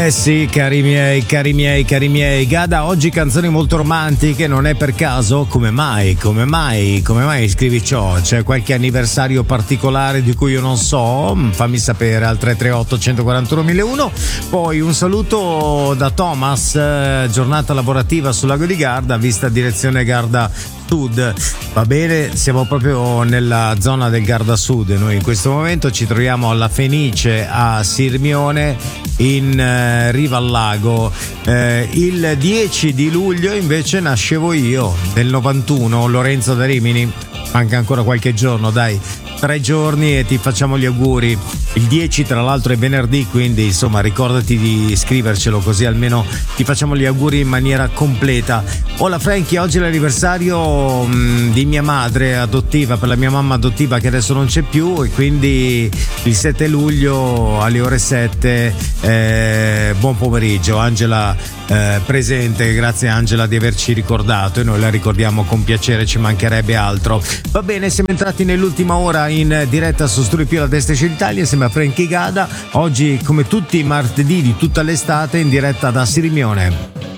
Sì, cari miei, Gada, oggi canzoni molto romantiche, non è per caso? Come mai scrivi ciò? C'è qualche anniversario particolare di cui io non so? Fammi sapere al 338 141 1001. Poi un saluto da Thomas, giornata lavorativa sul lago di Garda, vista direzione Garda Sud. Va bene, siamo proprio nella zona del Garda Sud, noi in questo momento ci troviamo alla Fenice a Sirmione in riva al lago. Il 10 di luglio invece nascevo io, del 91, Lorenzo da Rimini. Manca ancora qualche giorno, dai, 3 giorni e ti facciamo gli auguri. Il 10 tra l'altro è venerdì, quindi insomma ricordati di scrivercelo, così almeno ti facciamo gli auguri in maniera completa. Hola Frankie, oggi è l'anniversario di mia madre adottiva, per la mia mamma adottiva che adesso non c'è più, e quindi il 7 luglio alle ore 7 buon pomeriggio. Angela presente, grazie Angela di averci ricordato, e noi la ricordiamo con piacere, ci mancherebbe altro. Va bene, siamo entrati nell'ultima ora in diretta su Studio Più, la Destra d'Italia, insieme a Frankie Gada, oggi come tutti i martedì di tutta l'estate in diretta da Sirmione.